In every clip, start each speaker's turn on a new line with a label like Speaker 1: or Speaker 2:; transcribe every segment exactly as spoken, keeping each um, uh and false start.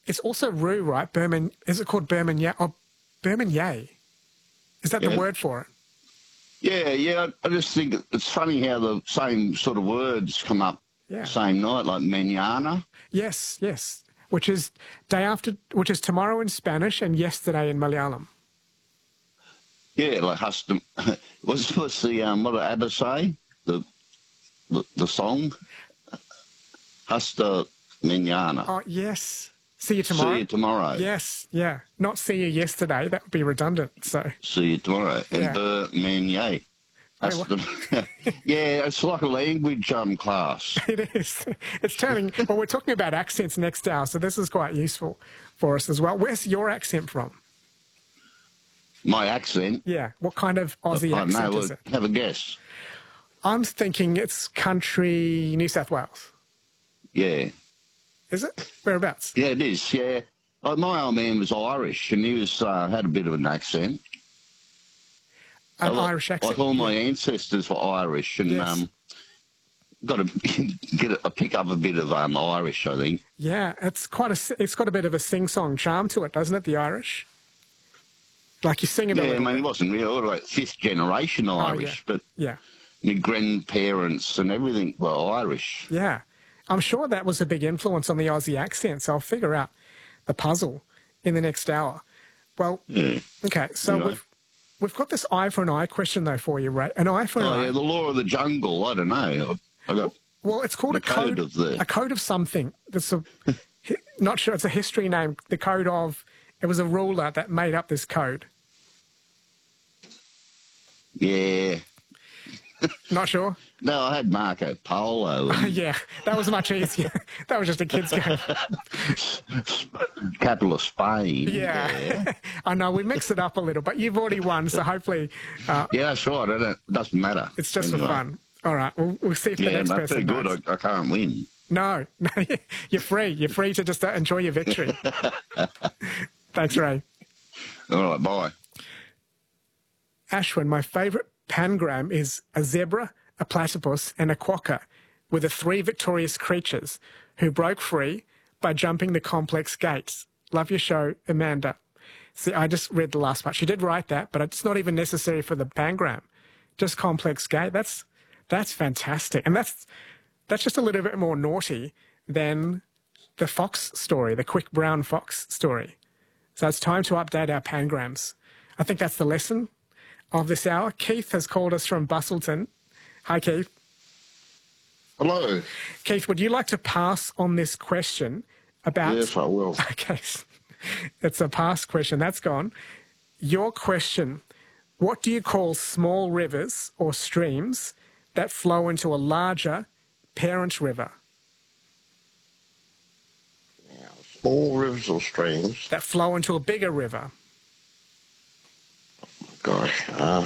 Speaker 1: it's also Roo, right? Berman, is it called Berman Yay? Oh, Berman Yay. Is that
Speaker 2: Yeah.
Speaker 1: the word for it?
Speaker 2: Yeah, yeah. I just think it's funny how the same sort of words come up
Speaker 1: Yeah.
Speaker 2: the same night, like manana.
Speaker 1: Yes, yes. Which is day after, which is tomorrow in Spanish and yesterday in Malayalam.
Speaker 2: Yeah, like hasta. What's what's the um, what did ABBA say? The the, the song. Hasta manana.
Speaker 1: Oh, yes. See you tomorrow.
Speaker 2: See you tomorrow.
Speaker 1: Yes, yeah. Not see you yesterday. That would be redundant. So
Speaker 2: See you tomorrow. And
Speaker 1: Yeah.
Speaker 2: uh, man, yay. That's
Speaker 1: Oh,
Speaker 2: the, yeah, it's like a language um class.
Speaker 1: it is. It's turning. Well, we're talking about accents next hour, so this is quite useful for us as well. Where's your accent from?
Speaker 2: My accent.
Speaker 1: Yeah. What kind of Aussie
Speaker 2: I don't
Speaker 1: accent
Speaker 2: know.
Speaker 1: is it?
Speaker 2: Have a guess.
Speaker 1: I'm thinking it's country New South Wales.
Speaker 2: Yeah.
Speaker 1: Is it? Whereabouts?
Speaker 2: Yeah, it is. Yeah. Like my old man was Irish, and he was uh, had a bit of an accent.
Speaker 1: An
Speaker 2: like,
Speaker 1: Irish accent.
Speaker 2: Like all my ancestors were Irish, and
Speaker 1: Yes.
Speaker 2: um, got to get a, pick up a bit of um Irish, I think.
Speaker 1: Yeah, it's quite a. It's got a bit of a sing-song charm to it, doesn't it? The Irish. Like you sing it a
Speaker 2: Yeah, I
Speaker 1: little
Speaker 2: mean,
Speaker 1: bit.
Speaker 2: it wasn't really like fifth generation Irish, but
Speaker 1: Yeah.
Speaker 2: my grandparents and everything were Irish.
Speaker 1: Yeah. I'm sure that was a big influence on the Aussie accent, so I'll figure out the puzzle in the next hour. Well,
Speaker 2: Yeah.
Speaker 1: okay, so
Speaker 2: You know.
Speaker 1: we've, we've got this eye for an eye question, though, for you, Ray. An eye for an
Speaker 2: Oh,
Speaker 1: eye.
Speaker 2: yeah, the law of the jungle. I don't know. I got
Speaker 1: Well, it's called
Speaker 2: the
Speaker 1: a code,
Speaker 2: code of the-
Speaker 1: a code of something. That's a, not sure, it's a history name. The code of, it was a ruler that made up this code.
Speaker 2: yeah.
Speaker 1: Not sure?
Speaker 2: No, I had Marco Polo and
Speaker 1: Yeah, that was much easier. That was just a kid's game.
Speaker 2: capital of Spain.
Speaker 1: Yeah. I know, we mix it up a little, but you've already won, so hopefully uh,
Speaker 2: Yeah, that's right. It don't- doesn't matter.
Speaker 1: it's just
Speaker 2: Anyway.
Speaker 1: for fun. All right, we'll, we'll see if the
Speaker 2: Yeah,
Speaker 1: next
Speaker 2: not
Speaker 1: person
Speaker 2: too good.
Speaker 1: knows.
Speaker 2: I, I can't win.
Speaker 1: No, no, you're free. You're free to just uh, enjoy your victory. Thanks, Ray.
Speaker 2: All right, bye.
Speaker 1: Ashwin, my favourite pangram is a zebra, a platypus, and a quokka were the three victorious creatures who broke free by jumping the complex gates. Love your show, Amanda. See, I just read the last part. She did write that, but it's not even necessary for the pangram. Just complex gate. That's that's fantastic, and that's that's just a little bit more naughty than the fox story, the quick brown fox story. So it's time to update our pangrams. I think that's the lesson of this hour. Keith has called us from Bustleton. Hi, Keith.
Speaker 3: Hello.
Speaker 1: Keith, would you like to pass on this question about...
Speaker 3: Yes, I will.
Speaker 1: Okay, it's a pass question. That's gone. Your question, what do you call small rivers or streams that flow into a larger parent river?
Speaker 3: Small rivers or streams.
Speaker 1: That flow into a bigger river?
Speaker 3: Gosh. Uh,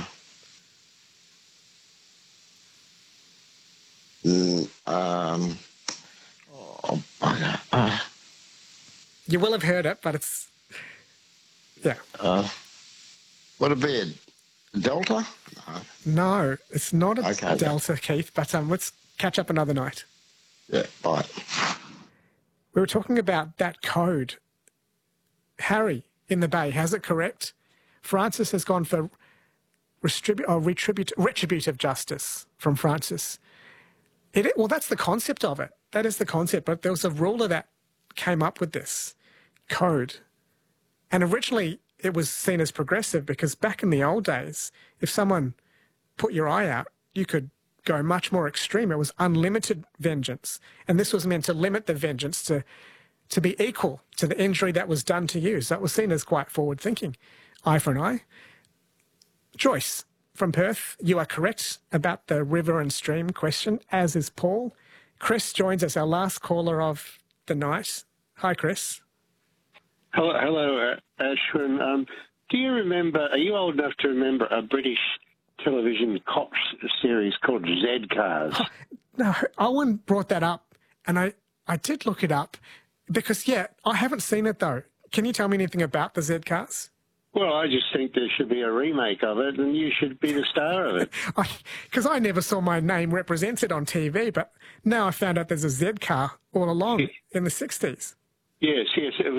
Speaker 3: mm, um, oh, bugger. Uh,
Speaker 1: You will have heard it, but it's... Yeah.
Speaker 3: uh, what a bed. Delta? No.
Speaker 1: No, it's not a
Speaker 3: Okay.
Speaker 1: delta, Keith, but um, let's catch up another night.
Speaker 3: Yeah, bye.
Speaker 1: We were talking about that code. Harry in the Bay has it correct. Francis has gone for restribu- or retribut- retributive justice from Francis. It, well, that's the concept of it. That is the concept. But there was a ruler that came up with this code. And originally it was seen as progressive because back in the old days, if someone put your eye out, you could go much more extreme. It was unlimited vengeance. And this was meant to limit the vengeance to, to be equal to the injury that was done to you. So it was seen as quite forward thinking. Eye for an eye. Joyce from Perth, you are correct about the river and stream question, as is Paul. Chris joins us, our last caller of the night. Hi, Chris.
Speaker 4: Hello, hello, uh, Ashwin. Um, do you remember, are you old enough to remember a British television cops series called Z Cars?
Speaker 1: No, Owen brought that up, and I, I did look it up because, yeah, I haven't seen it, though. Can you tell me anything about the Z Cars?
Speaker 4: Well, I just think there should be a remake of it, and you should be the star of it.
Speaker 1: Because I, I never saw my name represented on T V, but now I found out there's a Z car all along in the sixties.
Speaker 4: Yes, yes. It